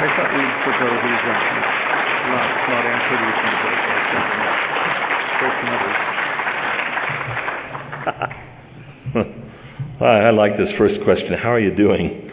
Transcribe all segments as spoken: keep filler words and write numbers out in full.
I thought we'd forgo these questions, not, not answer these things that are first and others. I like this first question. How are you doing?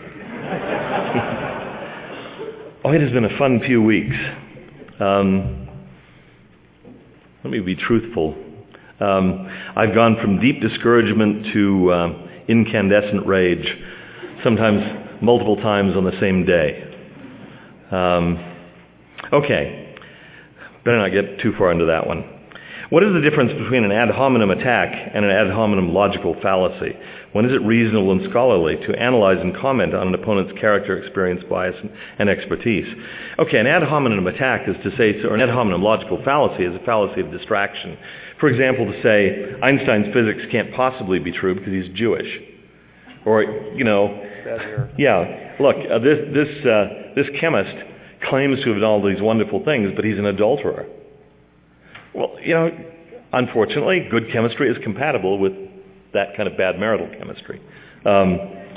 Oh, it has been a fun few weeks. Um, let me be truthful. Um, I've gone from deep discouragement to uh, incandescent rage, sometimes multiple times on the same day. Um, okay, better not get too far into that one. What is the difference between an ad hominem attack and an ad hominem logical fallacy? When is it reasonable and scholarly to analyze and comment on an opponent's character, experience, bias, and expertise? Okay, an ad hominem attack is to say, or an ad hominem logical fallacy is a fallacy of distraction. For example, to say Einstein's physics can't possibly be true because he's Jewish. Or, you know, yeah, look, uh, this, this, uh, this chemist claims to have done all these wonderful things, but he's an adulterer. Well, you know, unfortunately, good chemistry is compatible with that kind of bad marital chemistry. Um,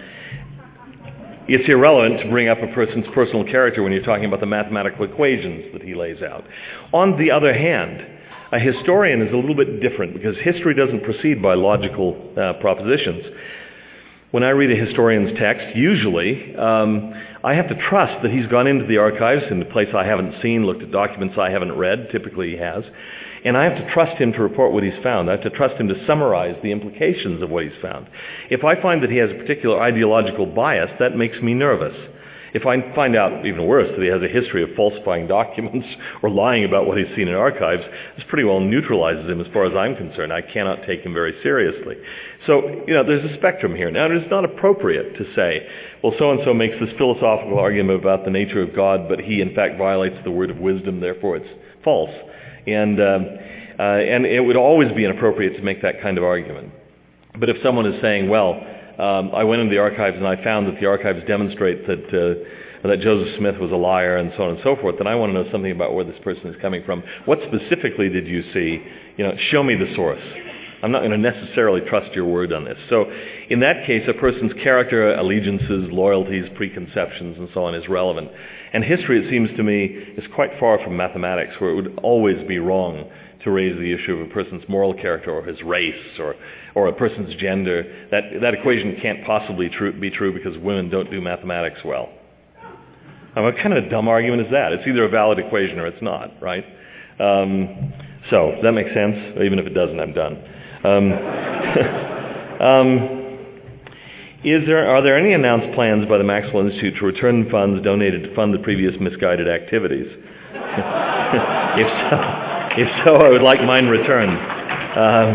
it's irrelevant to bring up a person's personal character when you're talking about the mathematical equations that he lays out. On the other hand, a historian is a little bit different because history doesn't proceed by logical uh, propositions. When I read a historian's text, usually um, I have to trust that he's gone into the archives in a place I haven't seen, looked at documents I haven't read, typically he has, and I have to trust him to report what he's found. I have to trust him to summarize the implications of what he's found. If I find that he has a particular ideological bias, that makes me nervous. If I find out, even worse, that he has a history of falsifying documents or lying about what he's seen in archives, this pretty well neutralizes him as far as I'm concerned. I cannot take him very seriously. So, you know, there's a spectrum here. Now, it's not appropriate to say, well, so-and-so makes this philosophical argument about the nature of God, but he, in fact, violates the word of wisdom, therefore it's false. And, um, uh, and it would always be inappropriate to make that kind of argument. But if someone is saying, well, Um, I went into the archives and I found that the archives demonstrate that uh, that Joseph Smith was a liar and so on and so forth, then I want to know something about where this person is coming from. What specifically did you see? You know, show me the source. I'm not going to necessarily trust your word on this. So in that case, a person's character, allegiances, loyalties, preconceptions, and so on is relevant. And history, it seems to me, is quite far from mathematics, where it would always be wrong to raise the issue of a person's moral character or his race or or a person's gender. That that equation can't possibly true, be true because women don't do mathematics well. Now, what kind of a dumb argument is that? It's either a valid equation or it's not, right? Um, so, does that make sense? Even if it doesn't, I'm done. Um, um, is there are there any announced plans by the Maxwell Institute to return funds donated to fund the previous misguided activities? if so, If so, I would like mine returned. Um,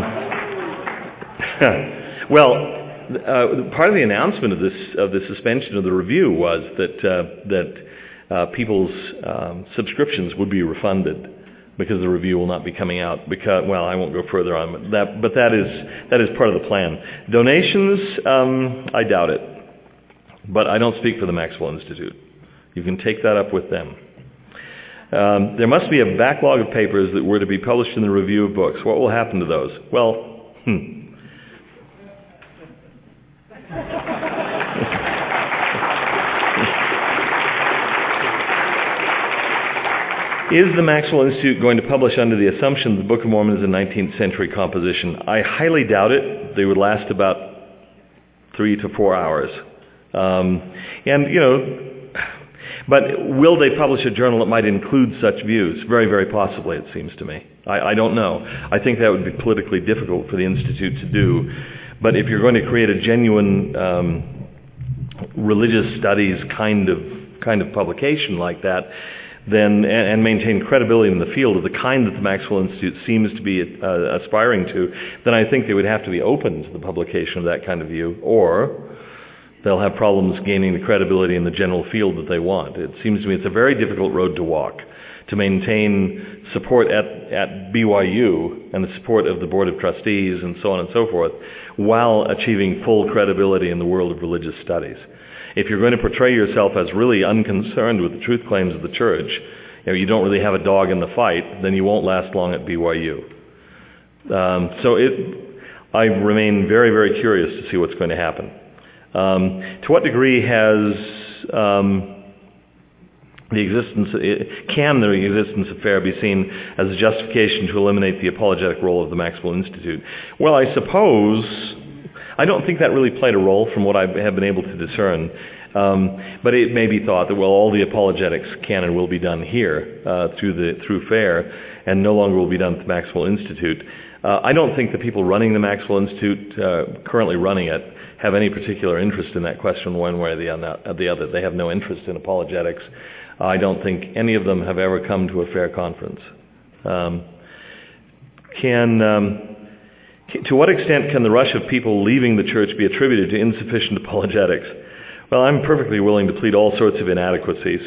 well, uh, part of the announcement of this of the suspension of the review was that uh, that uh, people's um, subscriptions would be refunded because the review will not be coming out. Because, well, I won't go further on, but that but that is that is part of the plan. Donations, um, I doubt it, but I don't speak for the Maxwell Institute. You can take that up with them. Um, there must be a backlog of papers that were to be published in the review of books. What will happen to those? Well, hmm. Is the Maxwell Institute going to publish under the assumption that the Book of Mormon is a nineteenth century composition? I highly doubt it. They would last about three to four hours. Um, and, you know, but will they publish a journal that might include such views? Very, very possibly, it seems to me. I, I don't know. I think that would be politically difficult for the Institute to do. But if you're going to create a genuine um, religious studies kind of kind of publication like that, then and, and maintain credibility in the field of the kind that the Maxwell Institute seems to be uh, aspiring to, then I think they would have to be open to the publication of that kind of view, or they'll have problems gaining the credibility in the general field that they want. It seems to me it's a very difficult road to walk, to maintain support at, at B Y U and the support of the Board of Trustees and so on and so forth, while achieving full credibility in the world of religious studies. If you're going to portray yourself as really unconcerned with the truth claims of the church, you know, you don't really have a dog in the fight, then you won't last long at B Y U. Um, so it, I remain very, very curious to see what's going to happen. Um, to what degree has um, the existence, can the existence of FAIR be seen as a justification to eliminate the apologetic role of the Maxwell Institute? Well, I suppose, I don't think that really played a role from what I have been able to discern. Um, but it may be thought that, well, all the apologetics can and will be done here uh, through the through FAIR, and no longer will be done at the Maxwell Institute. Uh, I don't think the people running the Maxwell Institute, uh, currently running it, have any particular interest in that question one way or the, the other. They have no interest in apologetics. I don't think any of them have ever come to a FAIR conference. Um, can... Um, To what extent can the rush of people leaving the church be attributed to insufficient apologetics? Well, I'm perfectly willing to plead all sorts of inadequacies.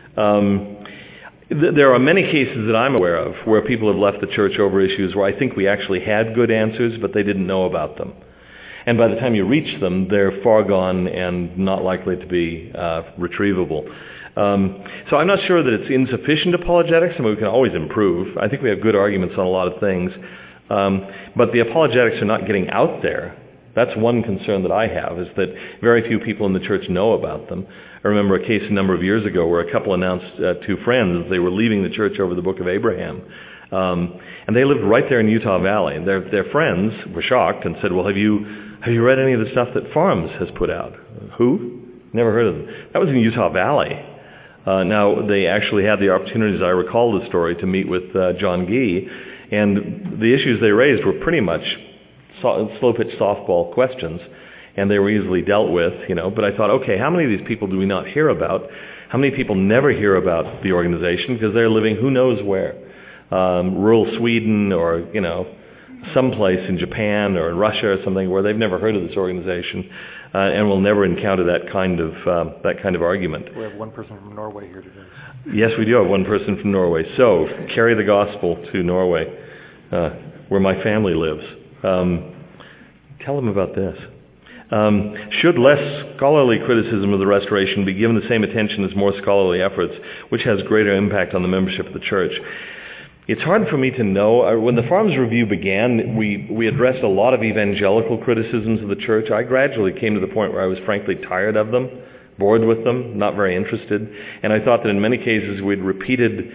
Um, th- there are many cases that I'm aware of where people have left the church over issues where I think we actually had good answers, but they didn't know about them. And by the time you reach them, they're far gone and not likely to be uh, retrievable. Um, so I'm not sure that it's insufficient apologetics. I mean, we can always improve. I think we have good arguments on a lot of things. Um, but the apologetics are not getting out there. That's one concern that I have, is that very few people in the church know about them. I remember a case a number of years ago where a couple announced uh, to friends they were leaving the church over the Book of Abraham. Um, and they lived right there in Utah Valley. Their, their friends were shocked and said, well, have you have you read any of the stuff that Farms has put out? Who? Never heard of them. That was in Utah Valley. Uh, now, they actually had the opportunity, as I recall the story, to meet with uh, John Gee. And the issues they raised were pretty much slow-pitch softball questions, and they were easily dealt with, you know. But I thought, okay, how many of these people do we not hear about? How many people never hear about the organization because they're living who knows where? Um, rural Sweden or, you know, someplace in Japan or in Russia or something where they've never heard of this organization uh, and will never encounter that kind of uh, that kind of argument. We have one person from Norway here today. Yes, we do have one person from Norway. So, carry the gospel to Norway, uh, where my family lives. Um, tell them about this. Um, should less scholarly criticism of the Restoration be given the same attention as more scholarly efforts, which has greater impact on the membership of the church? It's hard for me to know. When the Farms Review began, we, we addressed a lot of evangelical criticisms of the church. I gradually came to the point where I was frankly tired of them, bored with them, not very interested. And I thought that in many cases we'd repeated,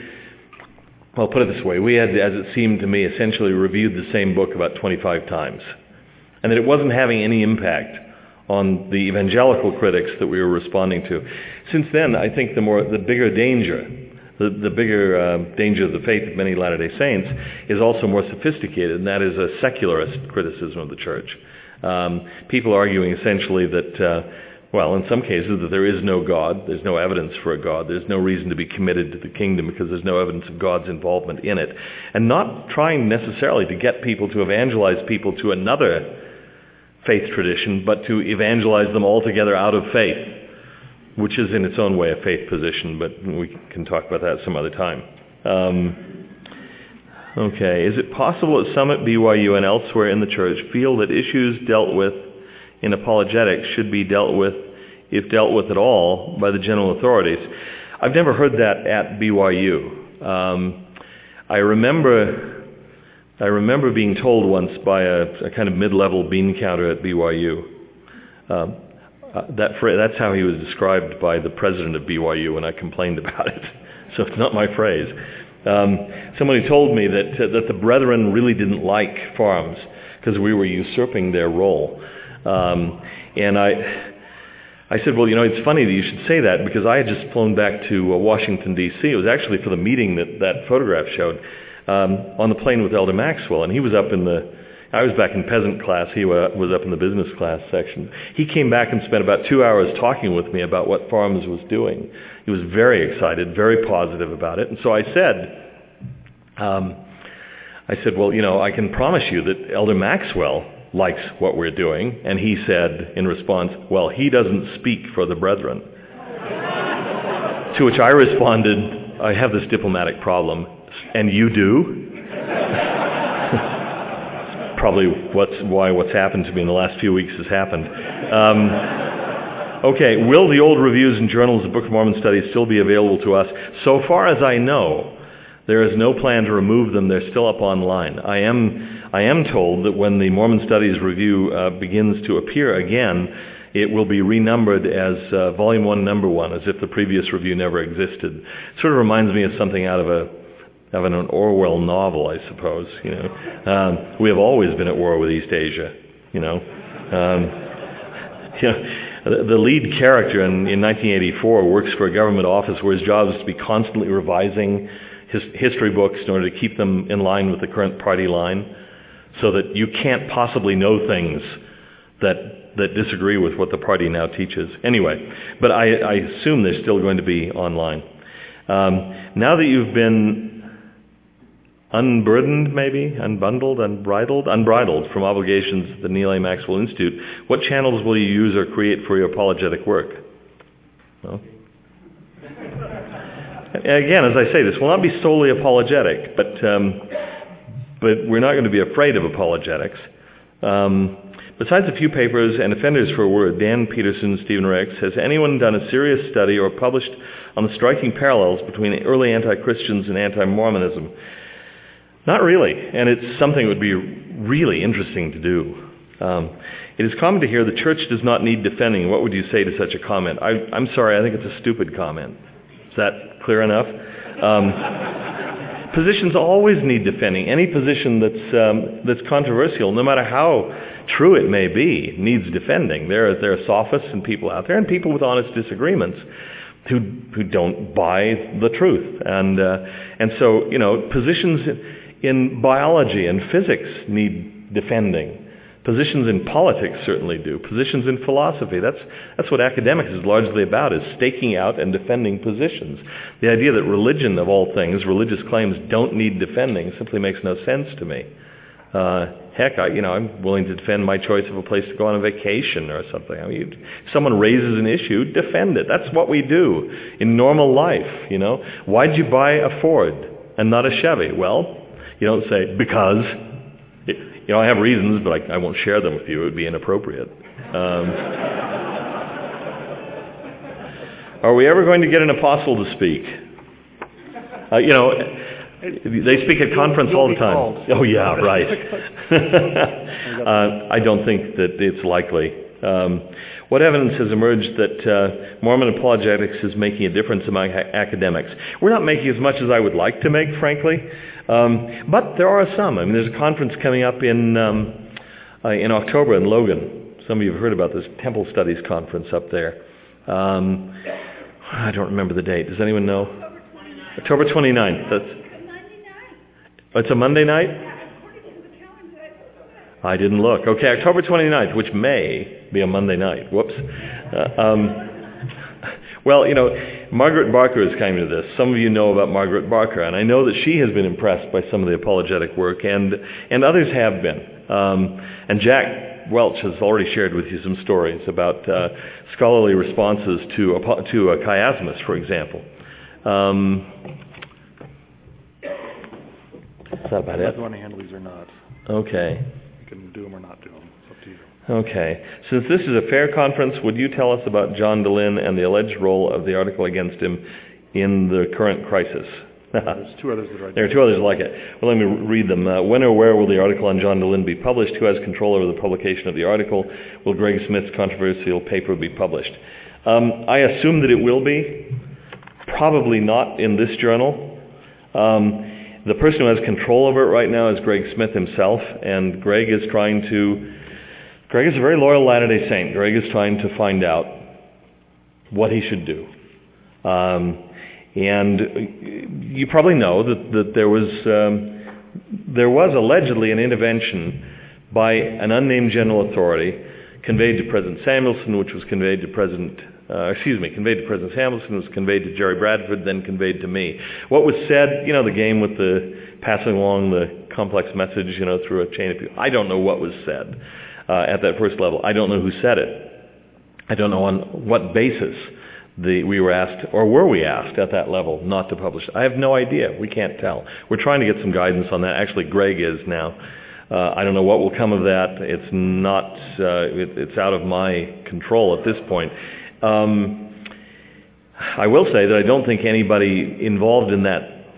well, put it this way, we had, as it seemed to me, essentially reviewed the same book about twenty-five times. And that it wasn't having any impact on the evangelical critics that we were responding to. Since then, I think the more, the bigger danger, the, the bigger uh, danger of the faith of many Latter-day Saints is also more sophisticated, and that is a secularist criticism of the church. Um, people arguing essentially that, uh, well, in some cases, that there is no God, there's no evidence for a God, there's no reason to be committed to the kingdom because there's no evidence of God's involvement in it, and not trying necessarily to get people to evangelize people to another faith tradition, but to evangelize them altogether out of faith, which is in its own way a faith position, but we can talk about that some other time. Um, okay, is it possible that some at B Y U and elsewhere in the church feel that issues dealt with in apologetics should be dealt with, if dealt with at all, by the general authorities? I've never heard that at B Y U. Um, I remember... I remember being told once by a, a kind of mid-level bean counter at B Y U. Um, uh, that that's how he was described by the president of B Y U when I complained about it. So it's not my phrase. Um, somebody told me that uh, that the brethren really didn't like Farms because we were usurping their role. Um, and I I said, well, you know, it's funny that you should say that because I had just flown back to uh, Washington, D C It was actually for the meeting that that photograph showed. Um, on the plane with Elder Maxwell, and he was up in the, I was back in peasant class, he wa- was up in the business class section. He came back and spent about two hours talking with me about what Farms was doing. He was very excited, very positive about it, and so I said, um, I said, well, you know, I can promise you that Elder Maxwell likes what we're doing, and he said in response, well, he doesn't speak for the brethren. To which I responded, I have this diplomatic problem. And you do? Probably what's, why what's happened to me in the last few weeks has happened. Um, okay, will the old reviews and journals of Book of Mormon studies still be available to us? So far as I know, there is no plan to remove them. They're still up online. I am I am told that when the Mormon Studies Review uh, begins to appear again, it will be renumbered as uh, Volume one, Number one, as if the previous review never existed. Sort of reminds me of something out of a of an Orwell novel, I suppose. You know, um, we have always been at war with East Asia. You know, um, you know, the lead character in, in nineteen eighty-four works for a government office where his job is to be constantly revising his history books in order to keep them in line with the current party line, so that you can't possibly know things that that disagree with what the party now teaches. Anyway, but I, I assume they're still going to be online. Um, now that you've been unburdened, maybe, unbundled, unbridled, unbridled from obligations at the Neal A. Maxwell Institute, what channels will you use or create for your apologetic work? Well, again, as I say, this will not be solely apologetic, but um, but we're not going to be afraid of apologetics. Um, Besides a few papers and Offenders for a Word, Dan Peterson, Stephen Rex, has anyone done a serious study or published on the striking parallels between early anti-Christians and anti-Mormonism? Not really, and it's something that would be really interesting to do. Um, it is common to hear the church does not need defending. What would you say to such a comment? I, I'm sorry, I think it's a stupid comment. Is that clear enough? Um, positions always need defending. Any position that's um, that's controversial, no matter how true it may be, needs defending. There are, there are sophists and people out there, and people with honest disagreements who who don't buy the truth. And uh, and so, you know, positions in biology and physics need defending. Positions in politics certainly do. Positions in philosophy. That's that's what academics is largely about, is staking out and defending positions. The idea that religion, of all things, religious claims don't need defending simply makes no sense to me. Uh, heck, I, you know, I'm willing to defend my choice of a place to go on a vacation or something. I mean, if someone raises an issue, defend it. That's what we do in normal life, you know. Why'd you buy a Ford and not a Chevy? Well, you don't say, because. You know, I have reasons, but I, I won't share them with you. It would be inappropriate. Um, are we ever going to get an apostle to speak? Uh, you know, they speak at conference all the time. Oh, yeah, right. uh, I don't think that it's likely. Um, what evidence has emerged that uh, Mormon apologetics is making a difference among ha- academics? We're not making as much as I would like to make, frankly, um, but there are some. I mean, there's a conference coming up in um, uh, in October in Logan. Some of you have heard about this Temple Studies conference up there. Um, I don't remember the date. Does anyone know? October twenty-ninth. That's Oh, it's a Monday night? I didn't look. Okay, October twenty-ninth, which may be a Monday night. Whoops. Uh, um, well, you know, Margaret Barker is coming to this. Some of you know about Margaret Barker, and I know that she has been impressed by some of the apologetic work, and and others have been. Um, and Jack Welch has already shared with you some stories about uh, scholarly responses to a, to a chiasmus, for example. Um, Is that about it? If you want to handle these or not. Okay. You can do them or not do them. It's up to you. Okay. Since this is a fair conference, would you tell us about John Dehlin and the alleged role of the article against him in the current crisis? There's two others that are There are two others like it. Well, let me read them. Uh, when or where will the article on John Dehlin be published? Who has control over the publication of the article? Will Greg Smith's controversial paper be published? Um, I assume that it will be. Probably not in this journal. Um, The person who has control over it right now is Greg Smith himself, and Greg is trying to, Greg is a very loyal Latter-day Saint. Greg is trying to find out what he should do. Um, and you probably know that, that there was um, there was allegedly an intervention by an unnamed general authority conveyed to President Samuelson, which was conveyed to President Uh, excuse me, conveyed to President Samuelson, was conveyed to Jerry Bradford, then conveyed to me. What was said, you know, the game with the passing along the complex message, you know, through a chain of people. I don't know what was said uh, at that first level. I don't know who said it. I don't know on what basis the, we were asked, or were we asked at that level, not to publish. I have no idea. We can't tell. We're trying to get some guidance on that. Actually, Greg is now. Uh, I don't know what will come of that. It's not, uh, it, it's out of my control at this point. Um, I will say that I don't think anybody involved in that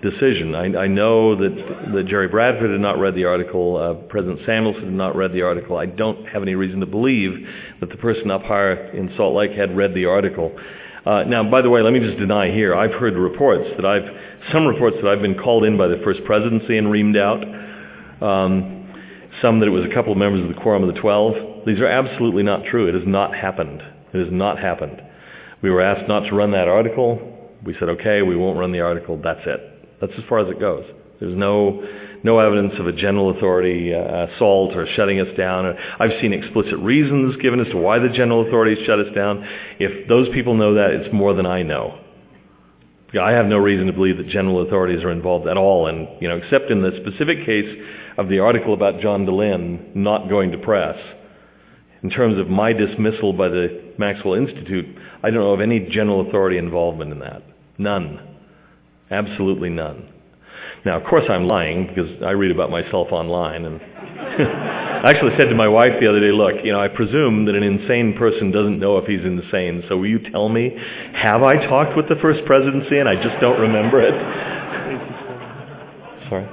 decision. I, I know that, that Jerry Bradford had not read the article. Uh, President Samuelson had not read the article. I don't have any reason to believe that the person up higher in Salt Lake had read the article. Uh, now, by the way, let me just deny here. I've heard reports that I've, some reports that I've been called in by the First Presidency and reamed out. Um, some that it was a couple of members of the Quorum of the Twelve. These are absolutely not true. It has not happened. It has not happened. We were asked not to run that article. We said, okay, we won't run the article. That's it. That's as far as it goes. There's no no evidence of a general authority uh, assault or shutting us down. I've seen explicit reasons given as to why the general authorities shut us down. If those people know that, it's more than I know. I have no reason to believe that general authorities are involved at all, and you know, except in the specific case of the article about John Dehlin not going to press. In terms of my dismissal by the Maxwell Institute, I don't know of any general authority involvement in that. None. Absolutely none. Now, of course I'm lying, because I read about myself online, and I actually said to my wife the other day, look, you know, I presume that an insane person doesn't know if he's insane, so will you tell me, have I talked with the First Presidency and I just don't remember it? Sorry?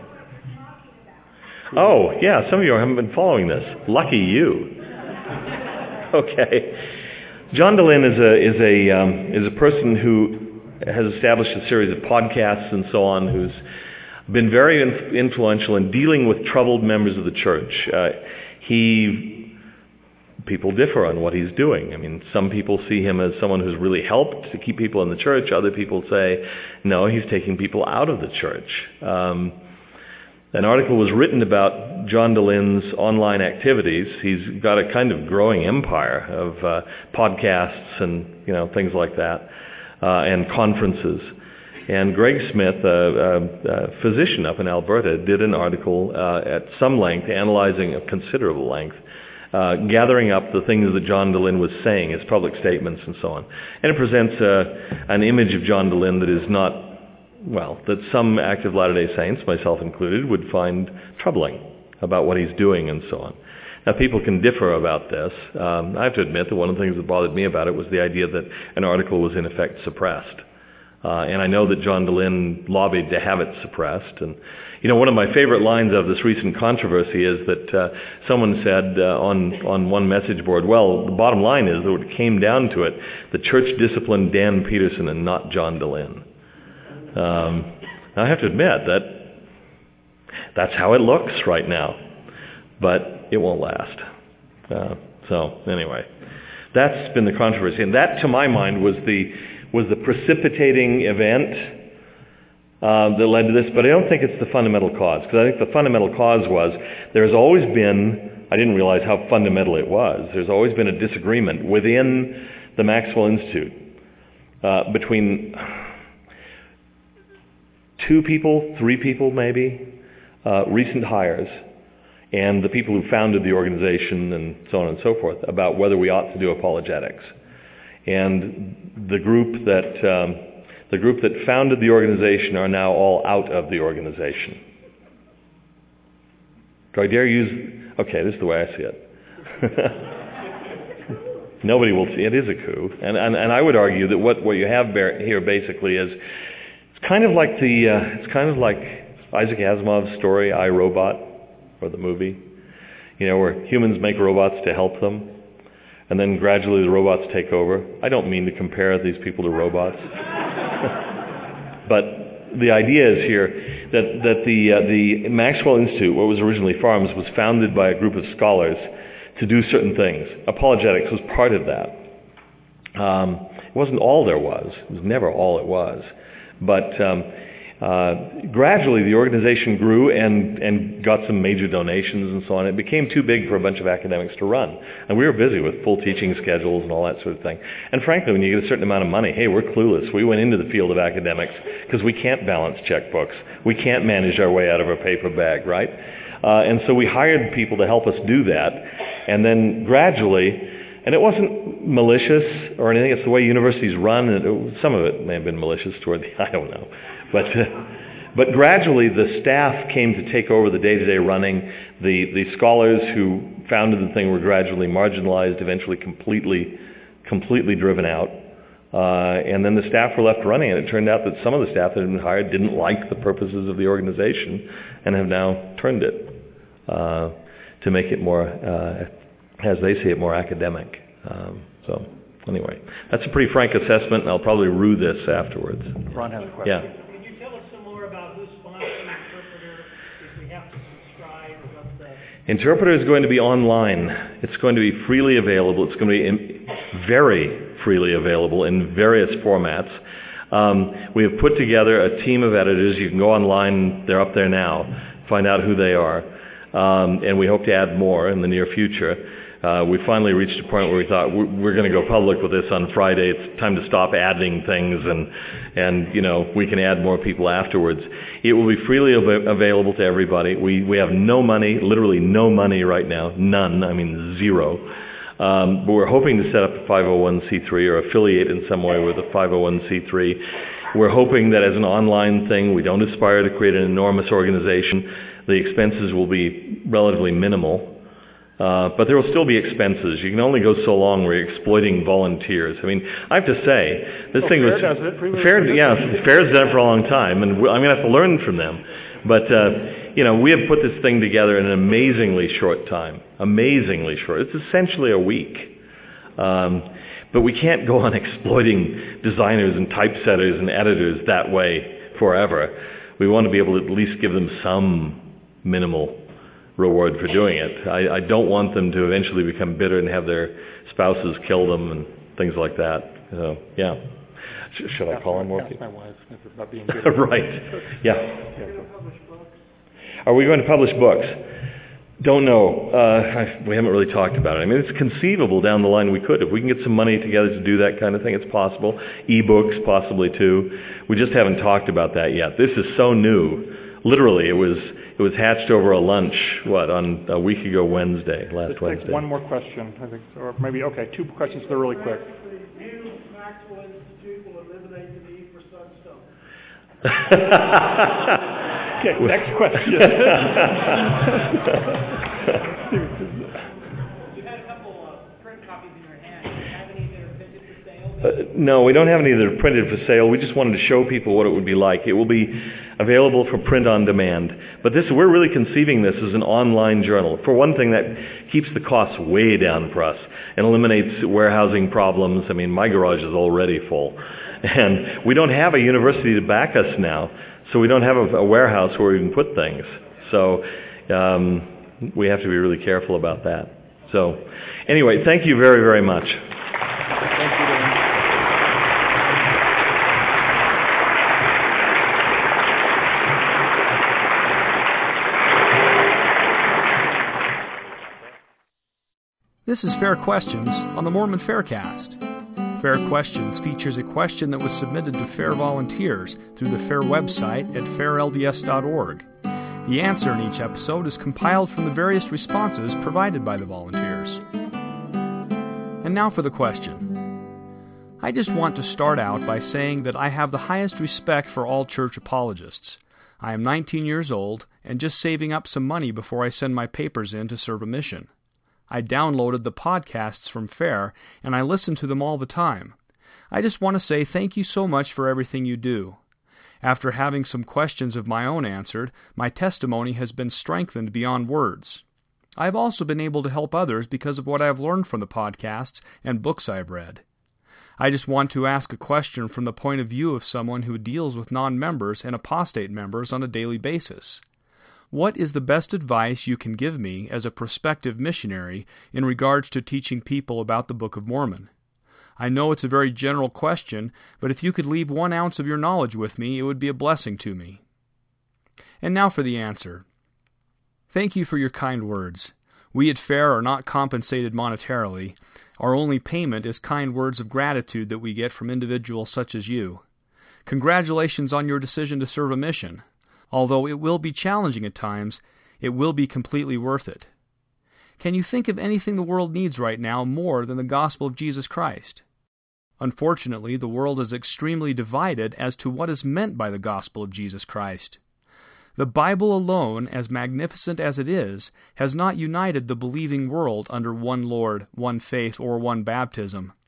Oh, yeah, some of you haven't been following this. Lucky you. Okay. John Dehlin is a is a um, is a person who has established a series of podcasts and so on, who's been very inf- influential in dealing with troubled members of the church. Uh, he people differ on what he's doing. I mean, some people see him as someone who's really helped to keep people in the church. Other people say, no, he's taking people out of the church. Um, An article was written about John Dehlin's online activities. He's got a kind of growing empire of uh, podcasts and you know things like that, uh, and conferences. And Greg Smith, a, a, a physician up in Alberta, did an article uh, at some length, analyzing a considerable length, uh, gathering up the things that John Dehlin was saying, his public statements and so on. And it presents uh, an image of John Dehlin that is not, well, that some active Latter-day Saints, myself included, would find troubling about what he's doing and so on. Now, people can differ about this. Um, I have to admit that one of the things that bothered me about it was the idea that an article was in effect suppressed. Uh, and I know that John Dehlin lobbied to have it suppressed. And, you know, one of my favorite lines of this recent controversy is that uh, someone said uh, on, on one message board, well, the bottom line is that when it came down to it, the church disciplined Dan Peterson and not John Dehlin. Um, I have to admit that that's how it looks right now, but it won't last. Uh, so anyway, that's been the controversy, and that, to my mind, was the was the precipitating event uh, that led to this. But I don't think it's the fundamental cause, because I think the fundamental cause was there has always been. I didn't realize how fundamental it was. There's always been a disagreement within the Maxwell Institute uh, between two people, three people maybe, uh, recent hires, and the people who founded the organization and so on and so forth, about whether we ought to do apologetics. And the group that um, the group that founded the organization are now all out of the organization. Do I dare use... Okay, this is the way I see it. Nobody will see it. It is a coup. And, and, and I would argue that what, what you have bear, here basically is It's kind of like the, uh, it's kind of like Isaac Asimov's story, I, Robot, or the movie, you know, where humans make robots to help them, and then gradually the robots take over. I don't mean to compare these people to robots, but the idea is here that that the uh, the Maxwell Institute, what was originally FARMS, was founded by a group of scholars to do certain things. Apologetics was part of that. Um, it wasn't all there was. It was never all it was. But um, uh, gradually the organization grew and, and got some major donations and so on. It became too big for a bunch of academics to run. And we were busy with full teaching schedules and all that sort of thing. And frankly, when you get a certain amount of money, hey, we're clueless. We went into the field of academics because we can't balance checkbooks. We can't manage our way out of a paper bag, right? Uh, and so we hired people to help us do that. And then gradually... And it wasn't malicious or anything. It's the way universities run. And it, some of it may have been malicious toward the, I don't know. But uh, but gradually the staff came to take over the day-to-day running. The, the scholars who founded the thing were gradually marginalized, eventually completely completely driven out. Uh, and then the staff were left running, and it turned out that some of the staff that had been hired didn't like the purposes of the organization and have now turned it uh, to make it more, uh, as they see it, more academic. Um, so anyway, that's a pretty frank assessment, and I'll probably rue this afterwards. Ron has a question. Yeah. Could you tell us some more about who's sponsoring Interpreter, if we have to subscribe, or what the... Interpreter is going to be online. It's going to be freely available. It's going to be in, very freely available in various formats. Um, we have put together a team of editors. You can go online. They're up there now. Find out who they are. Um, and we hope to add more in the near future. Uh, we finally reached a point where we thought we're, we're going to go public with this on Friday. It's time to stop adding things, and and you know we can add more people afterwards. It will be freely av- available to everybody. We we have no money, literally no money right now, none. I mean zero. Um, but we're hoping to set up a five oh one c three or affiliate in some way with a five oh one c three. We're hoping that as an online thing, we don't aspire to create an enormous organization. The expenses will be relatively minimal. Uh, but there will still be expenses. You can only go so long where you're exploiting volunteers. I mean, I have to say, this oh, thing Fair was... does it. Pretty Fair, pretty yeah, Fair's done it for a long time, and I'm going to have to learn from them. But, uh, you know, we have put this thing together in an amazingly short time. Amazingly short. It's essentially a week. Um, but we can't go on exploiting designers and typesetters and editors that way forever. We want to be able to at least give them some minimal reward for doing it. I, I don't want them to eventually become bitter and have their spouses kill them and things like that. So, yeah. Sh- should I call on more people? Ask my wife about being good. Right. Yeah. Are we going to publish books? Don't know. Uh, I, we haven't really talked about it. I mean, it's conceivable down the line we could. If we can get some money together to do that kind of thing, it's possible. E-books, possibly too. We just haven't talked about that yet. This is so new. Literally, it was it was hatched over a lunch, what, on a week ago Wednesday, last Let's Wednesday. take one more question, I think, or maybe, okay, two questions, they're really quick. New Maxwell Institute will eliminate the need for sunstone. Okay, next question. You had a couple of print copies in your hand. Do you have any that are printed for sale? Uh, no, we don't have any that are printed for sale. We just wanted to show people what it would be like. It will be available for print on demand. But this, we're really conceiving this as an online journal. For one thing, that keeps the costs way down for us and eliminates warehousing problems. I mean, my garage is already full. And we don't have a university to back us now, so we don't have a, a warehouse where we can put things. So um, we have to be really careful about that. So anyway, thank you very, very much. Thank you, Dan. This is Fair Questions on the Mormon Faircast. Fair Questions features a question that was submitted to Fair volunteers through the Fair website at fair l d s dot org. The answer in each episode is compiled from the various responses provided by the volunteers. And now for the question. I just want to start out by saying that I have the highest respect for all church apologists. I am nineteen years old and just saving up some money before I send my papers in to serve a mission. I downloaded the podcasts from Fair, and I listen to them all the time. I just want to say thank you so much for everything you do. After having some questions of my own answered, my testimony has been strengthened beyond words. I have also been able to help others because of what I have learned from the podcasts and books I have read. I just want to ask a question from the point of view of someone who deals with non-members and apostate members on a daily basis. What is the best advice you can give me as a prospective missionary in regards to teaching people about the Book of Mormon? I know it's a very general question, but if you could leave one ounce of your knowledge with me, it would be a blessing to me. And now for the answer. Thank you for your kind words. We at Fair are not compensated monetarily. Our only payment is kind words of gratitude that we get from individuals such as you. Congratulations on your decision to serve a mission. Although it will be challenging at times, it will be completely worth it. Can you think of anything the world needs right now more than the gospel of Jesus Christ? Unfortunately, the world is extremely divided as to what is meant by the gospel of Jesus Christ. The Bible alone, as magnificent as it is, has not united the believing world under one Lord, one faith, or one baptism.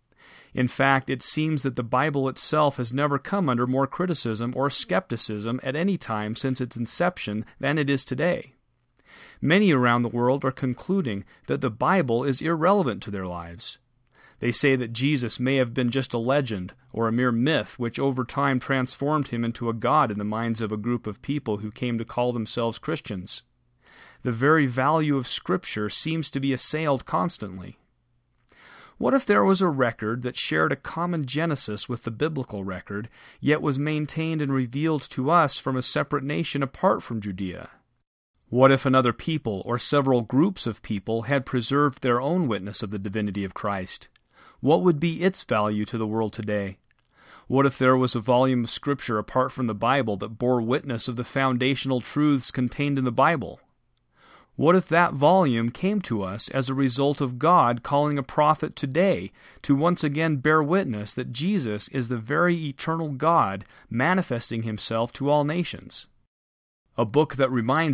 In fact, it seems that the Bible itself has never come under more criticism or skepticism at any time since its inception than it is today. Many around the world are concluding that the Bible is irrelevant to their lives. They say that Jesus may have been just a legend or a mere myth which over time transformed him into a god in the minds of a group of people who came to call themselves Christians. The very value of Scripture seems to be assailed constantly. What if there was a record that shared a common genesis with the biblical record, yet was maintained and revealed to us from a separate nation apart from Judea? What if another people or several groups of people had preserved their own witness of the divinity of Christ? What would be its value to the world today? What if there was a volume of Scripture apart from the Bible that bore witness of the foundational truths contained in the Bible? What if that volume came to us as a result of God calling a prophet today to once again bear witness that Jesus is the very eternal God manifesting himself to all nations? A book that reminds